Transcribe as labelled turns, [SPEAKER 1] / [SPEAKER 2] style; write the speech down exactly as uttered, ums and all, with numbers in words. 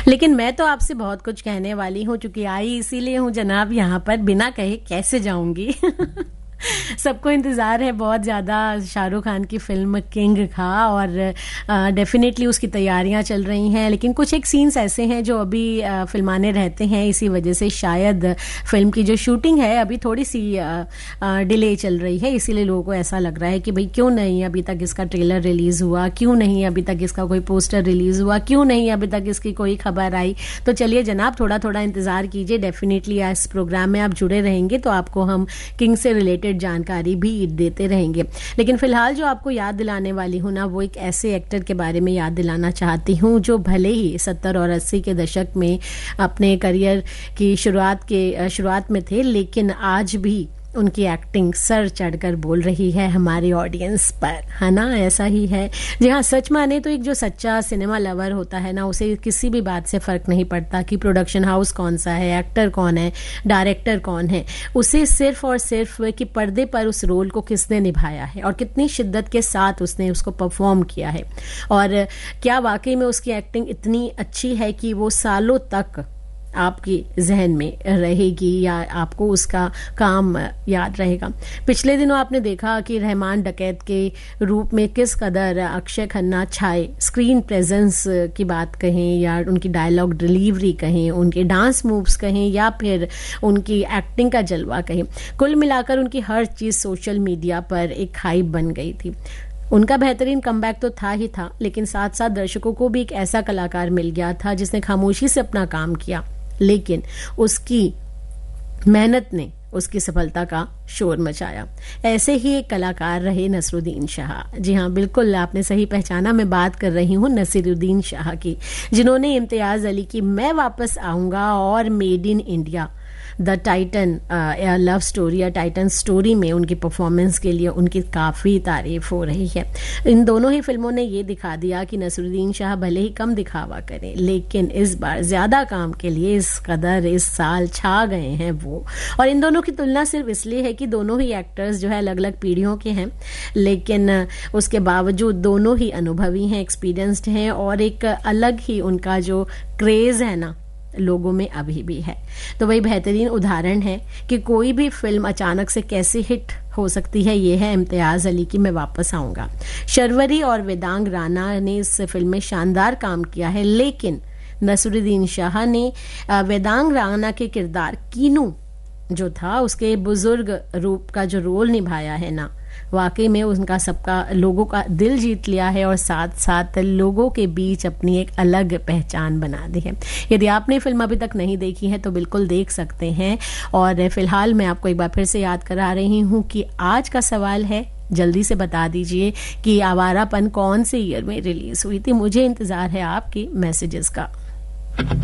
[SPEAKER 1] लेकिन मैं तो आपसे बहुत कुछ कहने वाली हूँ, चूंकि आई इसीलिए हूँ जनाब यहाँ पर, बिना कहे कैसे जाऊंगी। सबको इंतज़ार है बहुत ज़्यादा शाहरुख खान की फिल्म किंग का, और डेफिनेटली उसकी तैयारियां चल रही हैं, लेकिन कुछ एक सीन्स ऐसे हैं जो अभी आ, फिल्माने रहते हैं, इसी वजह से शायद फिल्म की जो शूटिंग है अभी थोड़ी सी डिले चल रही है। इसीलिए लोगों को ऐसा लग रहा है कि भाई क्यों नहीं अभी तक इसका ट्रेलर रिलीज़ हुआ, क्यों नहीं अभी तक इसका कोई पोस्टर रिलीज़ हुआ, क्यों नहीं अभी तक इसकी कोई खबर आई। तो चलिए जनाब, थोड़ा थोड़ा इंतज़ार कीजिए, डेफिनेटली इस प्रोग्राम में आप जुड़े रहेंगे तो आपको हम किंग से रिलेटेड जानकारी भी देते रहेंगे। लेकिन फिलहाल जो आपको याद दिलाने वाली हूँ ना, वो एक ऐसे एक्टर के बारे में याद दिलाना चाहती हूँ जो भले ही सत्तर और अस्सी के दशक में अपने करियर की शुरुआत के शुरुआत में थे, लेकिन आज भी उनकी एक्टिंग सर चढ़कर बोल रही है हमारे ऑडियंस पर, है ना? ऐसा ही है। जी हाँ, सच माने तो एक जो सच्चा सिनेमा लवर होता है ना, उसे किसी भी बात से फर्क नहीं पड़ता कि प्रोडक्शन हाउस कौन सा है, एक्टर कौन है, डायरेक्टर कौन है। उसे सिर्फ और सिर्फ कि पर्दे पर उस रोल को किसने निभाया है और कितनी शिद्दत के साथ उसने उसको परफॉर्म किया है, और क्या वाकई में उसकी एक्टिंग इतनी अच्छी है कि वो सालों तक आपकी जहन में रहेगी या आपको उसका काम याद रहेगा। पिछले दिनों आपने देखा कि रहमान डकैत के रूप में किस कदर अक्षय खन्ना छाए, स्क्रीन प्रेजेंस की बात कहें या उनकी डायलॉग डिलीवरी कहें, उनके डांस मूव्स कहें या फिर उनकी एक्टिंग का जलवा कहें, कुल मिलाकर उनकी हर चीज़ सोशल मीडिया पर एक हाइप बन गई थी। उनका बेहतरीन कमबैक तो था ही था, लेकिन साथ साथ दर्शकों को भी एक ऐसा कलाकार मिल गया था जिसने खामोशी से अपना काम किया, लेकिन उसकी मेहनत ने उसकी सफलता का शोर मचाया। ऐसे ही एक कलाकार रहे नसीरुद्दीन शाह। जी हाँ, बिल्कुल आपने सही पहचाना, मैं बात कर रही हूँ नसीरुद्दीन शाह की, जिन्होंने इम्तियाज अली की मैं वापस आऊंगा और made in India the Titan या लव स्टोरी या टाइटन स्टोरी में उनकी परफॉर्मेंस के लिए उनकी काफ़ी तारीफ हो रही है। इन दोनों ही फिल्मों ने ये दिखा दिया कि नसीरुद्दीन शाह भले ही कम दिखावा करें, लेकिन इस बार ज़्यादा काम के लिए इस कदर इस साल छा गए हैं वो। और इन दोनों की तुलना सिर्फ इसलिए है कि दोनों ही एक्टर्स जो है अलग अलग पीढ़ियों के हैं, लेकिन उसके बावजूद दोनों ही अनुभवी हैं, एक्सपीरियंस्ड हैं, और एक अलग ही उनका जो क्रेज़ है ना लोगों में अभी भी है। तो वही बेहतरीन उदाहरण है कि कोई भी फिल्म अचानक से कैसे हिट हो सकती है, ये है इम्तियाज अली की मैं वापस आऊंगा। शर्वरी और वेदांग राणा ने इस फिल्म में शानदार काम किया है, लेकिन नसीरुद्दीन शाह ने वेदांग राणा के किरदार कीनू जो था, उसके बुजुर्ग रूप का जो रोल निभाया है ना, वाकई में उनका सबका लोगों का दिल जीत लिया है और साथ साथ लोगों के बीच अपनी एक अलग पहचान बना दी है। यदि आपने फिल्म अभी तक नहीं देखी है तो बिल्कुल देख सकते हैं। और फिलहाल मैं आपको एक बार फिर से याद करा रही हूँ कि आज का सवाल है, जल्दी से बता दीजिए कि आवारापन कौन से ईयर में रिलीज हुई थी। मुझे इंतजार है आपके मैसेजेस का।